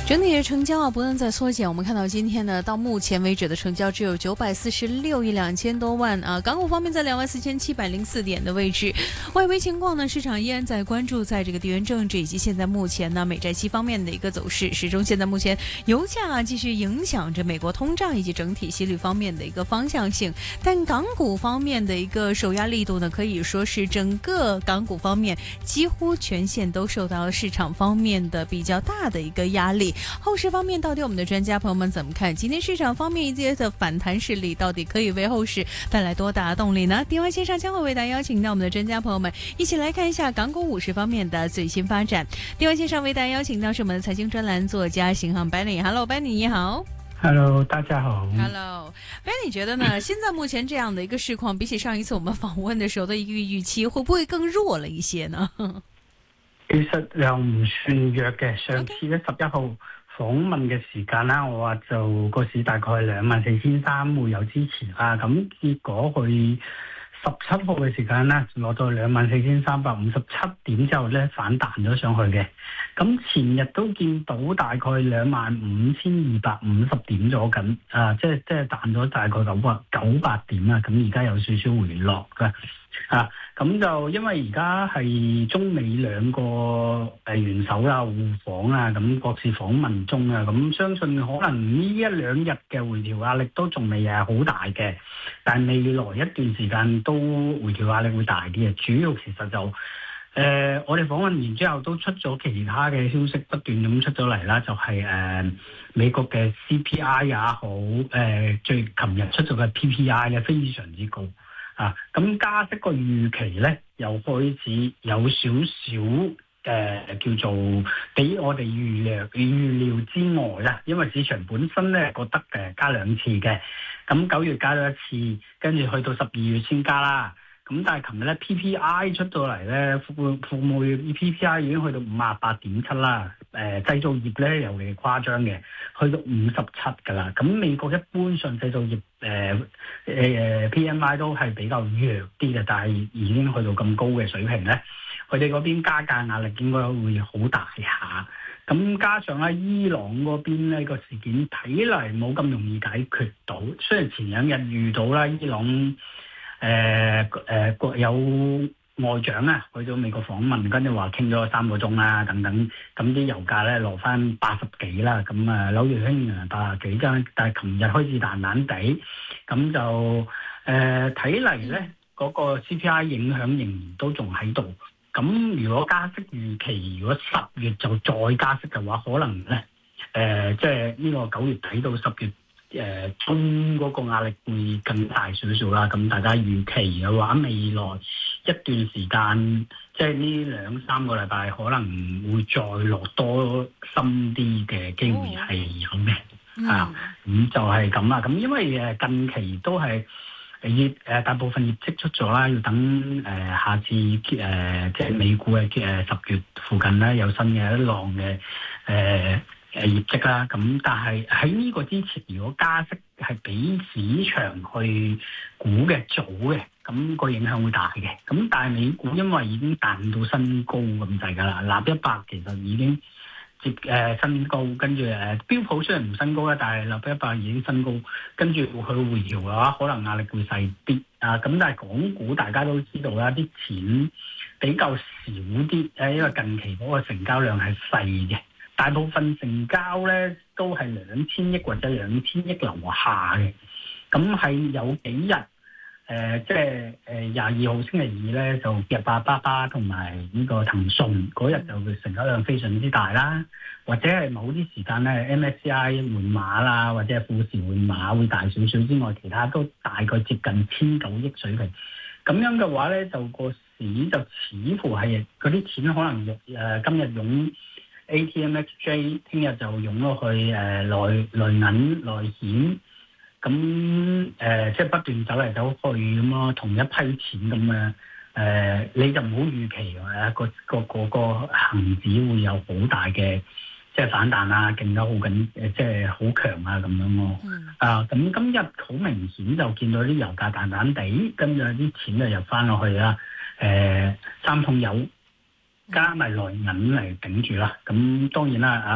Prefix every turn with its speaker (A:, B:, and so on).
A: 整體的成交啊不斷在縮減，我們看到今天呢，到目前為止的成交只有946億2000多萬啊。港股方面在24,704點的位置。外圍情況呢，市場依然在關注在這個地緣政治以及現在目前呢美債息方面的一個走勢。始終現在目前油價繼續影響着美國通脹以及整體息率方面的一個方向性，但港股方面的一個受壓力度呢，可以說是整個港股方面幾乎全線都受到市場方面的比較大的一個壓力。後市方面，到底我們的專家朋友們怎麼看？今天市場方面一些的反彈勢力，到底可以為後市帶來多大動力呢？電話線上將會為大家邀請到我們的專家朋友們一起來看一下港股股市方面的最新發展。電話線上為大家邀請到是我們的財經專欄作家邢航 Benny。Hello Benny，你好。
B: Hello， 大家好。
A: Hello Benny， 覺得呢？現在目前這樣的一個市況，比起上一次我們訪問的時候的一個預期，會不會更弱了一些呢？
B: 其實又唔算弱嘅，上次咧11號訪問嘅時間啦，我話就個市大概24,300會有支持啦，咁結果佢17號嘅時間咧攞到24,357點之後咧反彈咗上去嘅，咁前日都見到大概25,250點咗緊，即係彈咗大概900點啊，咁而家有少少回落嘅。咁就因為而家係中美兩個元首啦互訪啊，咁各自訪問中啊，咁相信可能呢一兩日嘅回調壓力都仲未係好大嘅，但係未來一段時間都回調壓力會大啲嘅。主要其實就我哋訪問完之後都出咗其他嘅消息不斷咁出咗嚟啦，就係美國嘅 CPI 也好，最琴日出咗嘅 PPI 咧非常之高。咁加息個預期咧，又開始有少少叫做比我哋預料之外啦。因為市場本身咧覺得加兩次嘅，咁9月加咗一次，跟住去到12月先加啦。咁但係琴日咧 PPI 出到嚟咧，服務業 PPI 已經去到58.7啦。製造業咧尤其誇張嘅，去到57㗎啦。咁美國一般上製造業PMI 都係比較弱啲嘅，但係已經去到咁高嘅水平咧，佢哋嗰邊加價壓力應該會好大下。咁加上咧伊朗嗰邊呢個事件睇嚟冇咁容易解決到，雖然前兩日遇到啦伊朗。有外長啊去到美國訪問，跟住話傾咗3個鐘啦，等等，咁啲油價咧落翻80幾啦，咁紐約輕盈80幾間，但係琴日開始彈彈地，咁就睇嚟咧嗰個 CPI 影響仍然都仲喺度。咁如果加息預期，如果10月就再加息嘅話，可能咧即係呢個9月底到10月。中嗰個壓力會更大少少啦，咁大家預期嘅話，未來一段時間，即係呢2-3個禮拜，可能會再落多深啲嘅機會係有嘅，咁就係咁啦。咁因為近期都係大部分業績出咗啦，要等下次即係美股嘅10月附近咧有新嘅一浪嘅業績啦，咁但係喺呢個之前，如果加息係比市場去估嘅早嘅，咁個影響會大嘅。咁但係美股因為已經彈到新高咁滯㗎啦，納100其實已經接新高，跟住標普雖然唔新高啦，但係納100已經新高，跟住佢回調嘅話，可能壓力會細啲啊。咁但係港股大家都知道啦，啲錢比較少啲，因為近期嗰個成交量係細嘅。大部分成交咧都係2000億或者2000億樓下嘅，咁係有幾日即係22號星期二咧就夾巴巴同埋呢個騰訊嗰日就成交量非常之大啦，或者係某啲時間咧 MSCI 換碼啦，或者係富時換碼會大少少之外，其他都大概接近1,900億水平。咁樣嘅話咧，就個市就似乎係嗰啲錢可能今日湧ATMXJ， 聽日就湧咗去內銀內險，咁即係不斷走嚟走去咁咯，同一批錢咁你就唔好預期個恆指會有好大嘅即係反彈啊，勁得好緊即係好強啊咁樣咯。咁今日好明顯就見到啲油價彈彈地，跟住啲錢就入翻落去啦。三桶油加埋內銀嚟頂住啦，咁當然啦